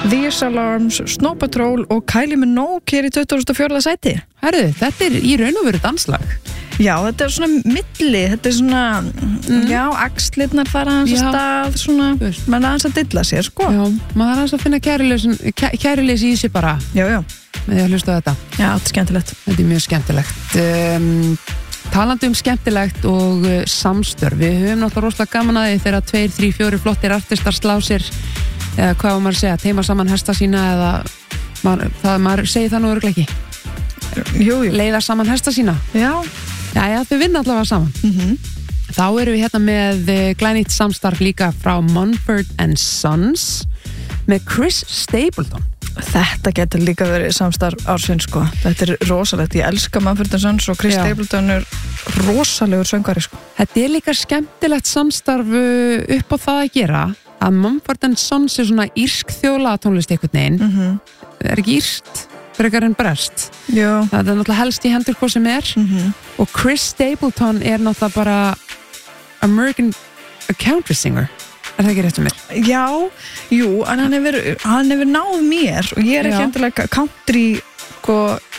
These Alarms, Snow Patrol og Kylie Minogue hér í 24. sæti. Herðu, þetta í raun og veru danslag. Já, þetta svona milli, þetta svona, já, axlirnar fara hans að stað, svona, maður aðeins að dilla sér, sko. Já, maður aðeins að finna kæruleysi í sig bara. Já. Með því að hlusta á þetta. Já, þetta skemmtilegt. Þetta mjög skemmtilegt. Talandi skemmtilegt og samstörf. Við höfum náttúrulega rosalega gaman að því þegar 2, 3, 4 flottir artistar slá sér, eða hvað maður segja, teima saman hesta sína eða maður segir það nú örugglega ekki. Jú. Leiða saman hesta sína. Já, þau vinna allavega saman. Þá erum við hérna með glænýtt samstarf líka frá Mumford & Sons með Chris Stapleton. Þetta getur líka verið samstarf ársins, sko. Þetta rosalegt. Ég elska Mumford & Sons og Chris Stapleton rosalegur söngvari, sko. Þetta líka skemmtilegt samstarf upp á það að gera að Mumford & Sons svona írsk þjóðlagatónlist einhvern veginn. Ekki írskt frekar en brest. Já. Það náttúrulega helst í hendur hvað sem og Chris Stapleton náttúrulega bara American country singer. Það ekki rétt um mér? Já, jú, en hann hefur náð mér og ég ekki endilega country, sko,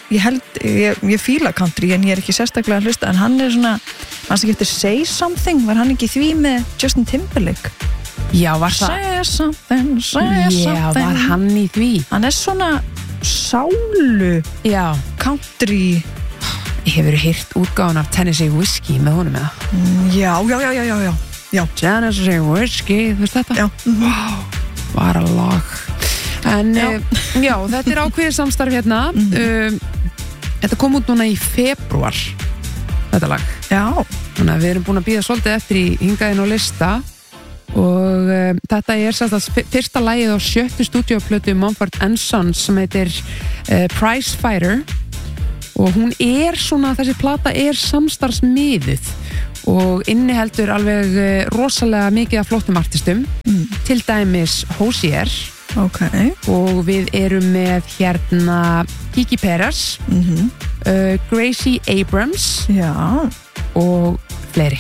ég fíla country en ég ekki sérstaklega að hlusta, en hann svona, hann sem getur Say Something, var hann ekki því með Justin Timberlake? Já, var það? Say something. Já, var hann í því? Hann svona sálu country. Hefurðu heyrt útgáfuna af Tennessee Whiskey með honum eða? Já. Tennessee Whiskey, þú veist þetta? Já. Wow, var að lag. En já, þetta ákveðið samstarf hérna. Þetta kom út núna í febrúar, þetta lag. Já. Þannig að við erum búin að bíða svolítið eftir í hingaðinn á lista og þetta fyrsta lagið á 7. stúdíóplötu Mumford & Sons sem heitir Prize Fighter og hún svona, þessi plata samstarfsmiðuð og inniheldur alveg rosalega mikið af flottum artistum, til dæmis Hozier, og við erum með hérna Kiki Perez, Gracie Abrams og fleiri.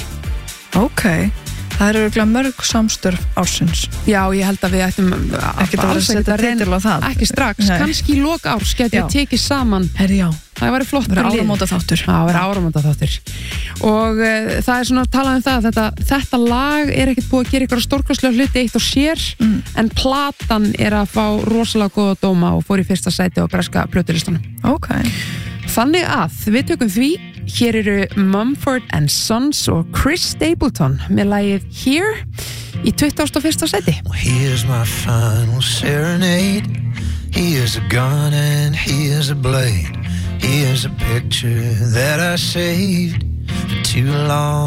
Það örugglega mörg samstörf ársins. Já, ég held að við ættum ekki að setja titil á það. Ekki strax, kannski í lok árs geti við tekið saman. Það væri flott. Það væri áramótaþáttur. Það væri áramótaþáttur. Og það svona talað um það að þetta lag ekkert búið að gera ykkur stórkostlega hluti eitt og sér, en platan að fá rosalega góða dóma og fór í fyrsta sæti á breska plötulistanum. Þannig að við tökum því. Hér eru Mumford & Sons og Chris Stapleton með lagið Here í 21. sæti. Here's my final serenade. Here's a gun and here's a blade. Here's a picture that I saved for too long.